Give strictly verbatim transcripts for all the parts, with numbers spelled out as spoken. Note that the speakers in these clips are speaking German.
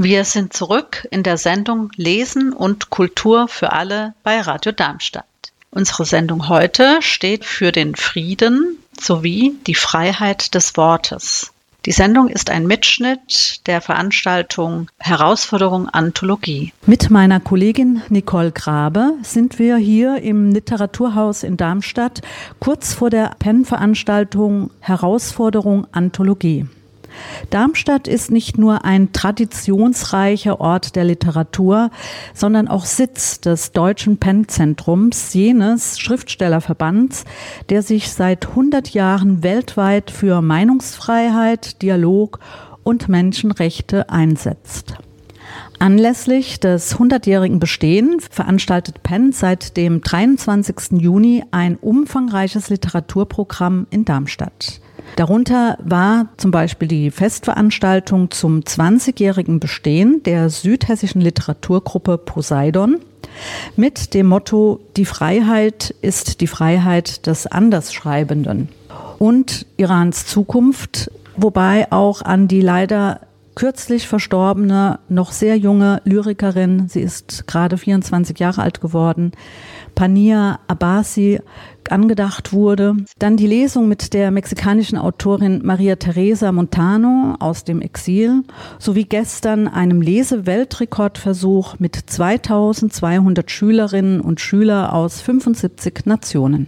Wir sind zurück in der Sendung Lesen und Kultur für alle bei Radio Darmstadt. Unsere Sendung heute steht für den Frieden sowie die Freiheit des Wortes. Die Sendung ist ein Mitschnitt der Veranstaltung Herausforderung Anthologie. Mit meiner Kollegin Nicole Grabe sind wir hier im Literaturhaus in Darmstadt kurz vor der Penn-Veranstaltung Herausforderung Anthologie. Darmstadt ist nicht nur ein traditionsreicher Ort der Literatur, sondern auch Sitz des Deutschen Penn-Zentrums, jenes Schriftstellerverbands, der sich seit hundert Jahren weltweit für Meinungsfreiheit, Dialog und Menschenrechte einsetzt. Anlässlich des hundertjährigen Bestehens veranstaltet Penn seit dem dreiundzwanzigsten Juni ein umfangreiches Literaturprogramm in Darmstadt. Darunter war zum Beispiel die Festveranstaltung zum zwanzigjährigen Bestehen der südhessischen Literaturgruppe Poseidon mit dem Motto „Die Freiheit ist die Freiheit des Andersschreibenden" und Irans Zukunft, wobei auch an die leider kürzlich verstorbene, noch sehr junge Lyrikerin, sie ist gerade vierundzwanzig Jahre alt geworden, Pania Abbasi, angedacht wurde. Dann die Lesung mit der mexikanischen Autorin Maria Teresa Montano aus dem Exil, sowie gestern einem Leseweltrekordversuch mit zweitausendzweihundert Schülerinnen und Schülern aus fünfundsiebzig Nationen.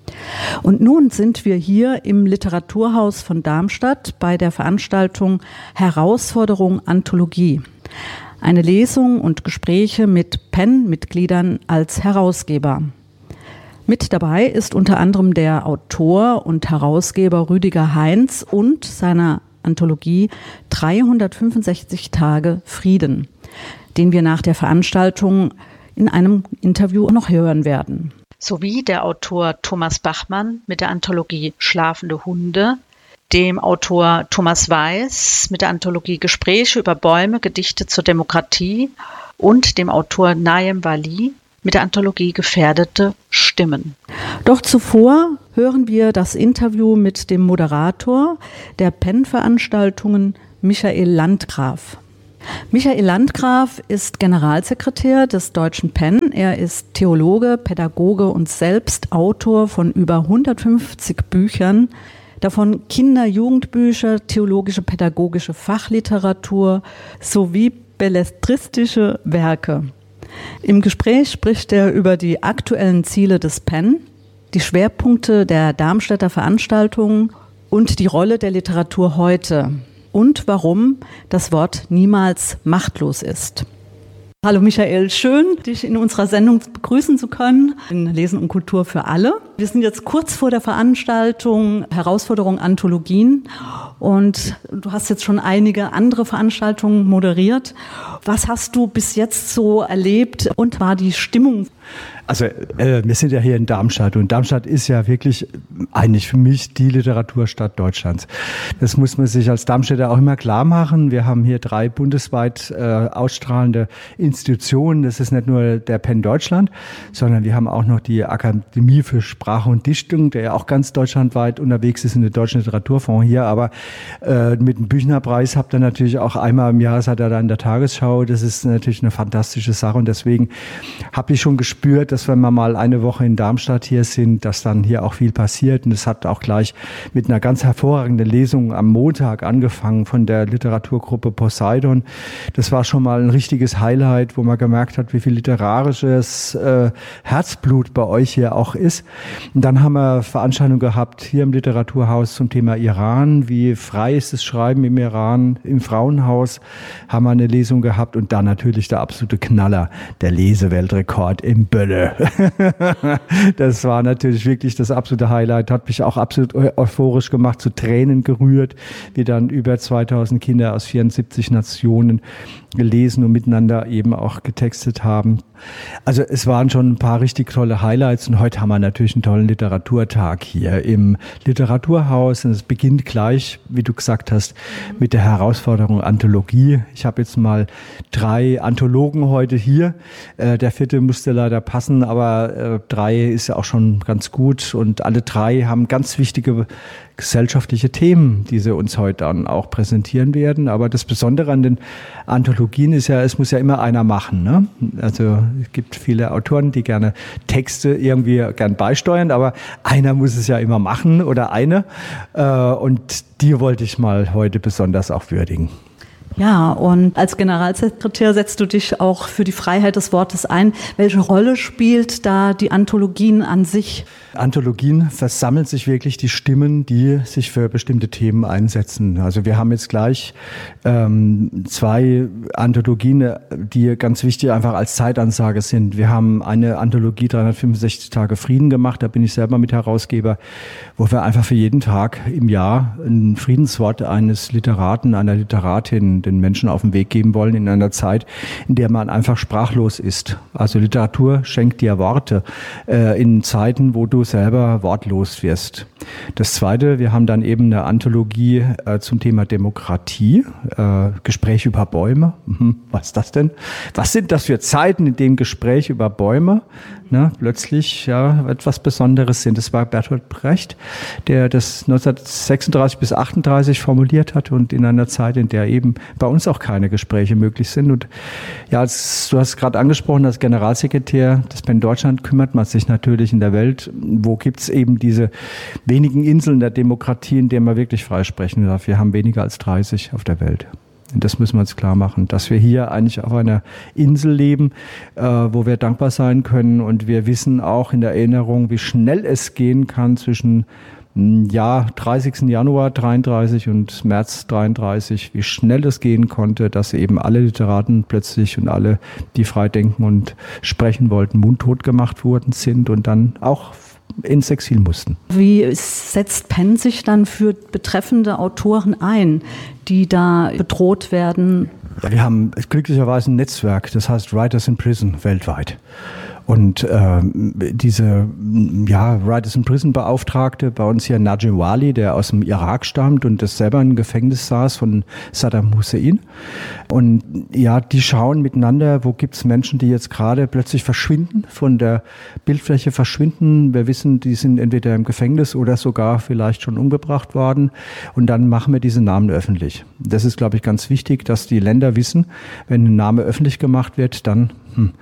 Und nun sind wir hier im Literaturhaus von Darmstadt bei der Veranstaltung Herausforderung Anthologie. Eine Lesung und Gespräche mit Penn-Mitgliedern als Herausgeber. Mit dabei ist unter anderem der Autor und Herausgeber Rüdiger Heinz und seiner Anthologie dreihundertfünfundsechzig Tage Frieden, den wir nach der Veranstaltung in einem Interview noch hören werden. Sowie der Autor Thomas Bachmann mit der Anthologie Schlafende Hunde, dem Autor Thomas Weiß mit der Anthologie Gespräche über Bäume, Gedichte zur Demokratie und dem Autor Naim Wali mit der Anthologie Gefährdete Stimmen. Doch zuvor hören wir das Interview mit dem Moderator der Penn-Veranstaltungen, Michael Landgraf. Michael Landgraf ist Generalsekretär des Deutschen Penn. Er ist Theologe, Pädagoge und selbst Autor von über hundertfünfzig Büchern, davon Kinder-, Jugendbücher, theologische, pädagogische Fachliteratur sowie belletristische Werke. Im Gespräch spricht er über die aktuellen Ziele des Penn, die Schwerpunkte der Darmstädter Veranstaltungen und die Rolle der Literatur heute und warum das Wort niemals machtlos ist. Hallo Michael, schön, dich in unserer Sendung begrüßen zu können, in Lesen und Kultur für alle. Wir sind jetzt kurz vor der Veranstaltung Herausforderung Anthologien und du hast jetzt schon einige andere Veranstaltungen moderiert. Was hast du bis jetzt so erlebt und war die Stimmung? Also äh, wir sind ja hier in Darmstadt und Darmstadt ist ja wirklich eigentlich für mich die Literaturstadt Deutschlands. Das muss man sich als Darmstädter auch immer klar machen. Wir haben hier drei bundesweit äh, ausstrahlende Institutionen. Das ist nicht nur der Penn Deutschland, sondern wir haben auch noch die Akademie für Sprache und Dichtung, der ja auch ganz deutschlandweit unterwegs ist in der Deutschen Literaturfonds hier. Aber äh, mit dem Büchnerpreis habt ihr natürlich auch einmal im Jahr, seid ihr da in der Tagesschau. Das ist natürlich eine fantastische Sache und deswegen habe ich schon gespürt, dass wenn wir mal eine Woche in Darmstadt hier sind, dass dann hier auch viel passiert. Und es hat auch gleich mit einer ganz hervorragenden Lesung am Montag angefangen von der Literaturgruppe Poseidon. Das war schon mal ein richtiges Highlight, wo man gemerkt hat, wie viel literarisches äh, Herzblut bei euch hier auch ist. Und dann haben wir Veranstaltungen gehabt hier im Literaturhaus zum Thema Iran. Wie frei ist das Schreiben im Iran? Im Frauenhaus haben wir eine Lesung gehabt und dann natürlich der absolute Knaller, der Leseweltrekord im Bölle. Das war natürlich wirklich das absolute Highlight, hat mich auch absolut euphorisch gemacht, zu Tränen gerührt, wie dann über zweitausend Kinder aus vierundsiebzig Nationen gelesen und miteinander eben auch getextet haben. Also es waren schon ein paar richtig tolle Highlights und heute haben wir natürlich einen tollen Literaturtag hier im Literaturhaus und es beginnt gleich, wie du gesagt hast, mit der Herausforderung Anthologie. Ich habe jetzt mal drei Anthologen heute hier. Äh, der vierte musste leider passen, aber äh, drei ist ja auch schon ganz gut und alle drei haben ganz wichtige gesellschaftliche Themen, die sie uns heute dann auch präsentieren werden. Aber das Besondere an den Anthologien ist ja, es muss ja immer einer machen, ne? Also es gibt viele Autoren, die gerne Texte irgendwie gern beisteuern, aber einer muss es ja immer machen oder eine. Und die wollte ich mal heute besonders auch würdigen. Ja, und als Generalsekretär setzt du dich auch für die Freiheit des Wortes ein. Welche Rolle spielt da die Anthologien an sich? Anthologien versammeln sich wirklich die Stimmen, die sich für bestimmte Themen einsetzen. Also wir haben jetzt gleich ähm, zwei Anthologien, die ganz wichtig einfach als Zeitansage sind. Wir haben eine Anthologie dreihundertfünfundsechzig Tage Frieden gemacht, da bin ich selber mit Herausgeber, wo wir einfach für jeden Tag im Jahr ein Friedenswort eines Literaten, einer Literatin den Menschen auf den Weg geben wollen in einer Zeit, in der man einfach sprachlos ist. Also Literatur schenkt dir Worte äh, in Zeiten, wo du selber wortlos wirst. Das Zweite, wir haben dann eben eine Anthologie äh, zum Thema Demokratie, äh, Gespräch über Bäume. Mhm, was ist das denn? Was sind das für Zeiten, in denen Gespräch über Bäume ne, plötzlich ja, etwas Besonderes sind? Das war Bertolt Brecht, der das neunzehnhundertsechsunddreißig bis achtunddreißig formuliert hat und in einer Zeit, in der eben bei uns auch keine Gespräche möglich sind. Und ja, als, du hast gerade angesprochen, als Generalsekretär des PEN Deutschland kümmert man sich natürlich in der Welt, wo gibt es eben diese wenigen Inseln der Demokratie, in denen man wirklich frei sprechen darf. Wir haben weniger als dreißig auf der Welt. Und das müssen wir uns klar machen, dass wir hier eigentlich auf einer Insel leben, äh, wo wir dankbar sein können. Und wir wissen auch in der Erinnerung, wie schnell es gehen kann zwischen ja, dreißigsten Januar dreiunddreißig und März dreiunddreißig, wie schnell es gehen konnte, dass eben alle Literaten plötzlich und alle, die frei denken und sprechen wollten, mundtot gemacht worden sind und dann auch ins Exil mussten. Wie setzt PEN sich dann für betreffende Autoren ein, die da bedroht werden? Ja, wir haben glücklicherweise ein Netzwerk, das heißt Writers in Prison weltweit. Und äh, diese ja, Writers in Prison Beauftragte bei uns hier Najim Wali, der aus dem Irak stammt und das selber im Gefängnis saß von Saddam Hussein. Und ja, die schauen miteinander, wo gibt es Menschen, die jetzt gerade plötzlich verschwinden, von der Bildfläche verschwinden. Wir wissen, die sind entweder im Gefängnis oder sogar vielleicht schon umgebracht worden. Und dann machen wir diese Namen öffentlich. Das ist, glaube ich, ganz wichtig, dass die Länder wissen, wenn ein Name öffentlich gemacht wird, dann hm,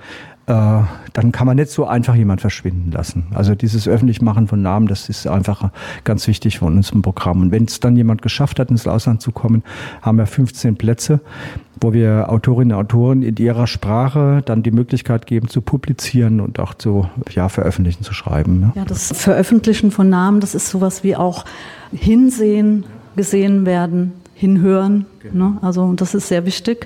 dann kann man nicht so einfach jemand verschwinden lassen. Also dieses Öffentlichmachen von Namen, das ist einfach ganz wichtig von unserem Programm. Und wenn es dann jemand geschafft hat, ins Ausland zu kommen, haben wir fünfzehn Plätze, wo wir Autorinnen und Autoren in ihrer Sprache dann die Möglichkeit geben, zu publizieren und auch zu ja, veröffentlichen, zu schreiben. Ne? Ja, das Veröffentlichen von Namen, das ist sowas wie auch hinsehen, gesehen werden, hinhören. Genau. Ne? Also das ist sehr wichtig.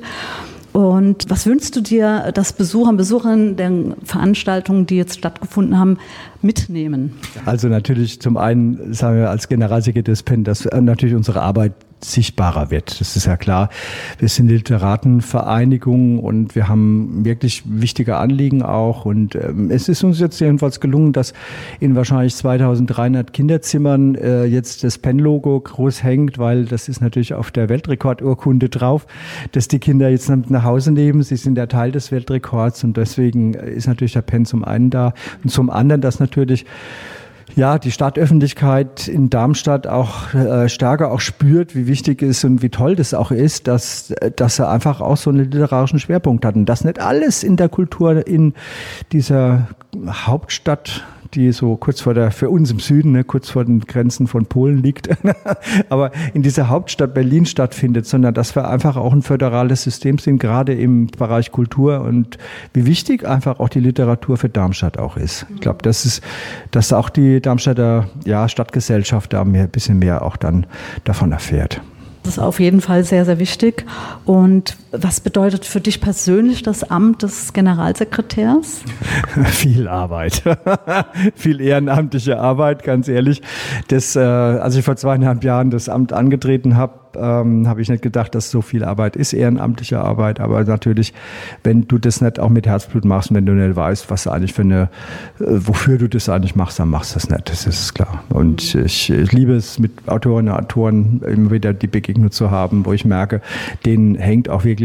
Und was wünschst du dir, dass Besucher und Besucherinnen der Veranstaltungen, die jetzt stattgefunden haben, mitnehmen? Also natürlich zum einen, sagen wir als Generalsekretär des PEN, dass natürlich unsere Arbeit sichtbarer wird. Das ist ja klar. Wir sind Literatenvereinigung und wir haben wirklich wichtige Anliegen auch. Und ähm, es ist uns jetzt jedenfalls gelungen, dass in wahrscheinlich zweitausenddreihundert Kinderzimmern äh, jetzt das PEN-Logo groß hängt, weil das ist natürlich auf der Weltrekordurkunde drauf, dass die Kinder jetzt mit nach Hause nehmen. Sie sind ja Teil des Weltrekords und deswegen ist natürlich der PEN zum einen da und zum anderen, dass natürlich ja, die Stadtöffentlichkeit in Darmstadt auch äh, stärker auch spürt, wie wichtig es ist und wie toll das auch ist, dass, dass er einfach auch so einen literarischen Schwerpunkt hat. Und das nicht alles in der Kultur in dieser Hauptstadt, die so kurz vor der, für uns im Süden, ne, kurz vor den Grenzen von Polen liegt, aber in dieser Hauptstadt Berlin stattfindet, sondern dass wir einfach auch ein föderales System sind, gerade im Bereich Kultur und wie wichtig einfach auch die Literatur für Darmstadt auch ist. Ich glaube, das ist, dass auch die Darmstädter ja, Stadtgesellschaft da mehr, ein bisschen mehr auch dann davon erfährt. Das ist auf jeden Fall sehr, sehr wichtig. Und was bedeutet für dich persönlich das Amt des Generalsekretärs? Viel Arbeit. Viel ehrenamtliche Arbeit, ganz ehrlich. Das, äh, als ich vor zweieinhalb Jahren das Amt angetreten habe, ähm, habe ich nicht gedacht, dass so viel Arbeit ist, ehrenamtliche Arbeit. Aber natürlich, wenn du das nicht auch mit Herzblut machst und wenn du nicht weißt, was eigentlich für eine, äh, wofür du das eigentlich machst, dann machst du das nicht. Das ist klar. Und ich, ich liebe es, mit Autorinnen und Autoren immer wieder die Begegnung zu haben, wo ich merke, denen hängt auch wirklich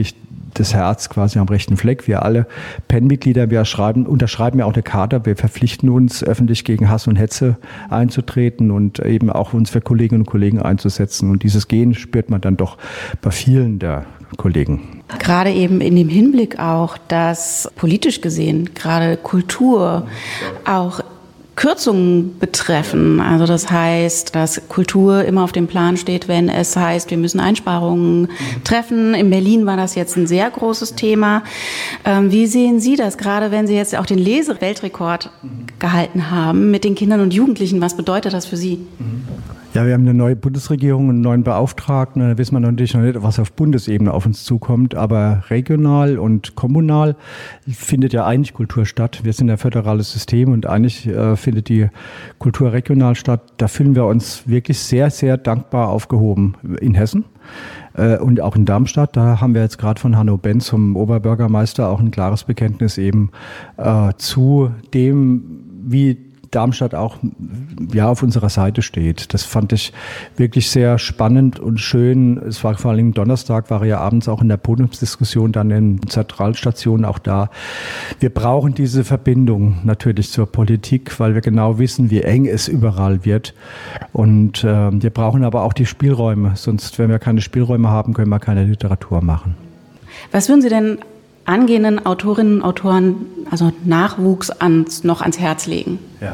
das Herz quasi am rechten Fleck. Wir alle P E N-Mitglieder, wir schreiben, unterschreiben ja auch eine Charta. Wir verpflichten uns, öffentlich gegen Hass und Hetze einzutreten und eben auch uns für Kolleginnen und Kollegen einzusetzen. Und dieses Gen spürt man dann doch bei vielen der Kollegen. Gerade eben in dem Hinblick auch, dass politisch gesehen gerade Kultur auch Kürzungen betreffen. Also das heißt, dass Kultur immer auf dem Plan steht, wenn es heißt, wir müssen Einsparungen treffen. In Berlin war das jetzt ein sehr großes Thema. Ähm, wie sehen Sie das, gerade wenn Sie jetzt auch den Leseweltrekord gehalten haben mit den Kindern und Jugendlichen? Was bedeutet das für Sie? Ja, wir haben eine neue Bundesregierung, einen neuen Beauftragten. Da wissen wir natürlich noch nicht, was auf Bundesebene auf uns zukommt. Aber regional und kommunal findet ja eigentlich Kultur statt. Wir sind ein föderales System und eigentlich äh, findet die Kultur regional statt. Da fühlen wir uns wirklich sehr, sehr dankbar aufgehoben in Hessen. Äh, und auch in Darmstadt. Da haben wir jetzt gerade von Hanno Benz, zum Oberbürgermeister, auch ein klares Bekenntnis eben äh, zu dem, wie Darmstadt auch ja auf unserer Seite steht. Das fand ich wirklich sehr spannend und schön. Es war vor allem Donnerstag, war ja abends auch in der Podiumsdiskussion dann in Zentralstationen auch da. Wir brauchen diese Verbindung natürlich zur Politik, weil wir genau wissen, wie eng es überall wird. Und äh, wir brauchen aber auch die Spielräume. Sonst, wenn wir keine Spielräume haben, können wir keine Literatur machen. Was würden Sie denn angehenden Autorinnen und Autoren, also Nachwuchs, ans, noch ans Herz legen? Ja.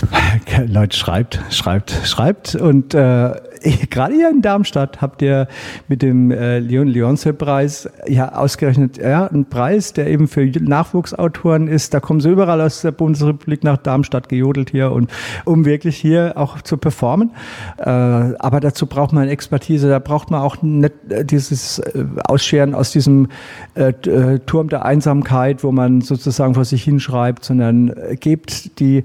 Leute, schreibt, schreibt, schreibt. Und äh, gerade hier in Darmstadt habt ihr mit dem äh, Leon-Leonce-Preis ja ausgerechnet, ja, einen Preis, der eben für Nachwuchsautoren ist. Da kommen sie überall aus der Bundesrepublik nach Darmstadt gejodelt hier, und um wirklich hier auch zu performen. Äh, aber dazu braucht man Expertise. Da braucht man auch nicht dieses äh, Ausscheren aus diesem äh, Turm der Einsamkeit, wo man sozusagen vor sich hinschreibt, sondern äh, gebt die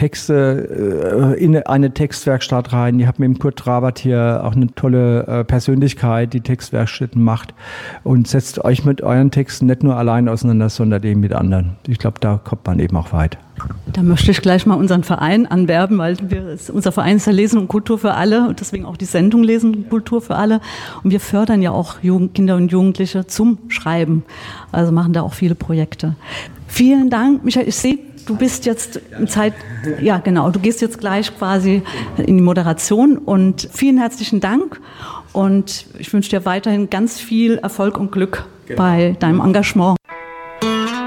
Texte äh, in eine Textwerkstatt rein. Ihr habt mit dem Kurt Trabert hier auch eine tolle äh, Persönlichkeit, die Textwerkstätten macht, und setzt euch mit euren Texten nicht nur allein auseinander, sondern eben mit anderen. Ich glaube, da kommt man eben auch weit. Da möchte ich gleich mal unseren Verein anwerben, weil wir, unser Verein ist ja Lesen und Kultur für alle und deswegen auch die Sendung Lesen und Kultur für alle. Und wir fördern ja auch Jugend, Kinder und Jugendliche zum Schreiben. Also machen da auch viele Projekte. Vielen Dank, Michael. Ich sehe, du bist jetzt in Zeit, ja genau, du gehst jetzt gleich quasi in die Moderation, und vielen herzlichen Dank, und ich wünsche dir weiterhin ganz viel Erfolg und Glück bei deinem Engagement.